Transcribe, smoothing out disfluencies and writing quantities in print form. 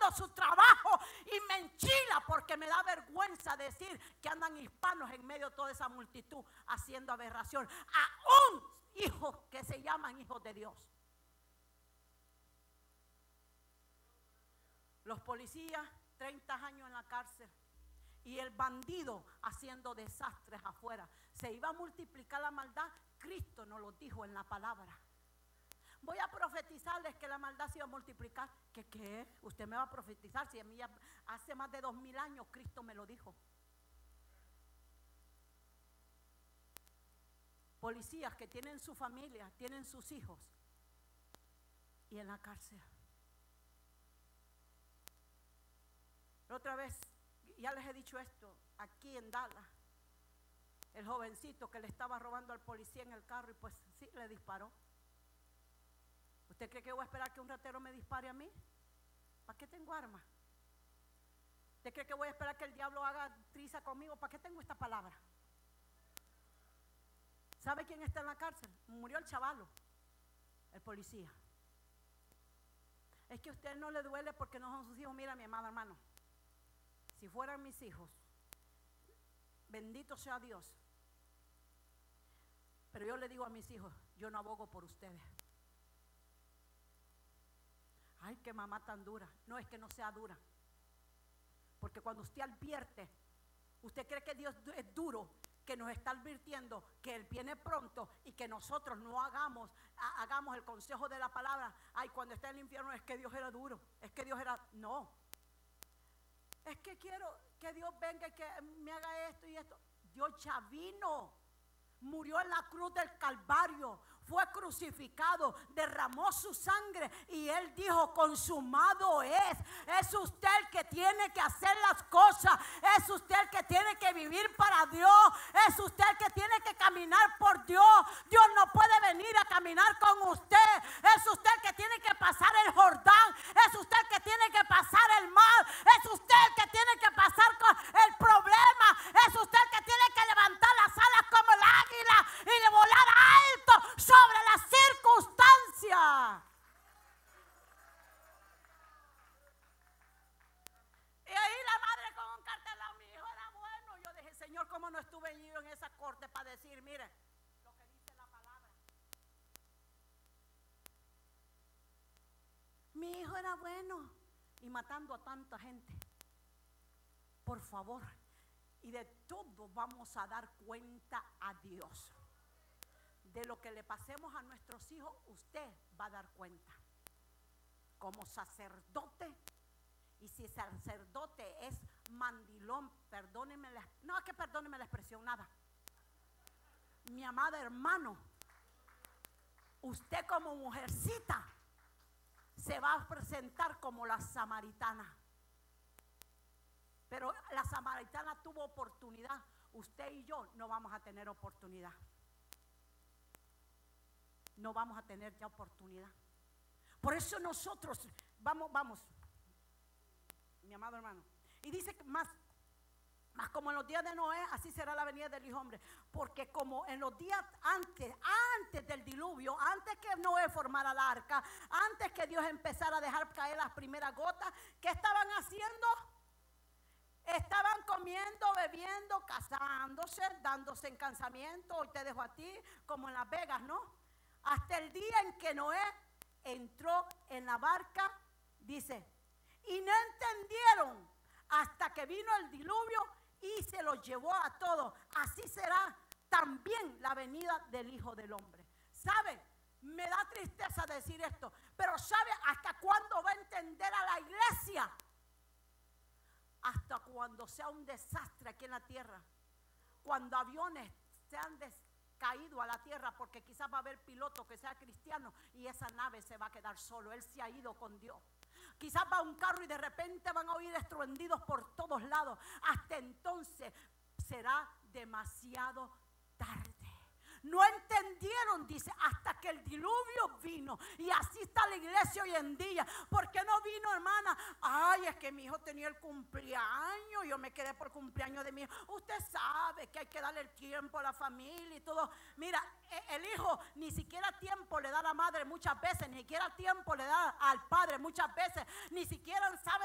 haciendo su trabajo y me enchila porque me da vergüenza decir que andan hispanos en medio de toda esa multitud haciendo aberración. Aún hijos que se llaman hijos de Dios. Los policías, 30 años en la cárcel. Y el bandido haciendo desastres afuera. Se iba a multiplicar la maldad. Cristo nos lo dijo en la palabra. Voy a profetizarles que la maldad se iba a multiplicar. ¿Qué? Usted me va a profetizar si a mí ya hace más de 2000 años Cristo me lo dijo. Policías que tienen su familia, tienen sus hijos y en la cárcel. La otra vez, ya les he dicho esto, aquí en Dallas, el jovencito que le estaba robando al policía en el carro y pues sí, le disparó. ¿Usted cree que voy a esperar que un ratero me dispare a mí? ¿Para qué tengo armas? ¿Usted cree que voy a esperar que el diablo haga triza conmigo? ¿Para qué tengo esta palabra? ¿Sabe quién está en la cárcel? Murió el chavalo, el policía. Es que a usted no le duele porque no son sus hijos. Mira, mi amado hermano, si fueran mis hijos, bendito sea Dios. Pero yo le digo a mis hijos, yo no abogo por ustedes. Ay, qué mamá tan dura. No es que no sea dura. Porque cuando usted advierte, usted cree que Dios es duro, que nos está advirtiendo que Él viene pronto y que nosotros no hagamos el consejo de la palabra. Ay, cuando está en el infierno es que Dios era duro, es que Dios era... No. Es que quiero que Dios venga y que me haga esto y esto. Dios ya vino, murió en la cruz del Calvario, fue crucificado, derramó su sangre y Él dijo, consumado es. Es usted el que tiene que hacer las cosas, es usted el que tiene que vivir para Dios, es usted el que tiene que caminar por Dios. Dios no puede venir a caminar con usted, es usted el que tiene que pasar el Jordán, es usted el que tiene que pasar el mar, es usted el que tiene que pasar con el problema, es usted el que tiene que levantar las alas como el águila y de volar alto sobre las circunstancias. Y ahí la madre con un cartelado, mi hijo era bueno. Yo dije, Señor, ¿cómo no estuve yo en esa corte para decir, mire, lo que dice la palabra? Mi hijo era bueno. Y matando a tanta gente. Por favor. Y de todo vamos a dar cuenta a Dios. De lo que le pasemos a nuestros hijos, usted va a dar cuenta. Como sacerdote. Y si sacerdote es mandilón, perdóneme la expresión, nada. Mi amada hermano, usted como mujercita se va a presentar como la samaritana. Pero la samaritana tuvo oportunidad. Usted y yo no vamos a tener oportunidad. No vamos a tener ya oportunidad. Por eso nosotros, vamos, mi amado hermano. Y dice que más como en los días de Noé, así será la venida del Hijo Hombre. Porque como en los días antes del diluvio, antes que Noé formara la arca, antes que Dios empezara a dejar caer las primeras gotas, ¿qué estaban haciendo? Estaban comiendo, bebiendo, casándose, dándose en casamiento. Hoy te dejo a ti, como en Las Vegas, ¿no? Hasta el día en que Noé entró en la barca, dice, y no entendieron hasta que vino el diluvio y se los llevó a todos. Así será también la venida del Hijo del Hombre. ¿Sabe? Me da tristeza decir esto, pero ¿sabe hasta cuándo va a entender a la iglesia? Hasta cuando sea un desastre aquí en la tierra. Cuando aviones sean caído a la tierra, porque quizás va a haber piloto que sea cristiano y esa nave se va a quedar solo. Él se ha ido con Dios. Quizás va un carro y de repente van a oír estruendidos por todos lados. Hasta entonces será demasiado tarde. No entendieron, dice, hasta que el diluvio vino. Y así está la iglesia hoy en día. ¿Por qué no vino, hermana? Ay, es que mi hijo tenía el cumpleaños. Yo me quedé por cumpleaños de mi hijo. Usted sabe que hay que darle el tiempo a la familia y todo. Mira, el hijo ni siquiera tiempo le da a la madre muchas veces. Ni siquiera tiempo le da al padre muchas veces. Ni siquiera sabe